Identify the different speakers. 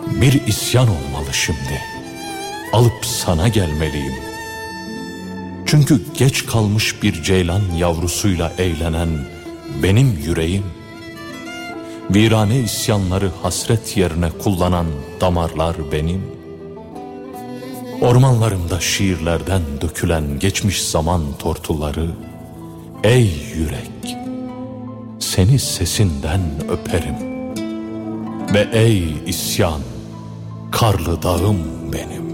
Speaker 1: Bir isyan olmalı şimdi. Alıp sana gelmeliyim. Çünkü geç kalmış bir ceylan yavrusuyla eğlenen benim yüreğim, virane isyanları hasret yerine kullanan damarlar benim. Ormanlarımda şiirlerden dökülen geçmiş zaman tortuları, ey yürek, seni sesinden öperim. Ve ey isyan, karlı dağım benim.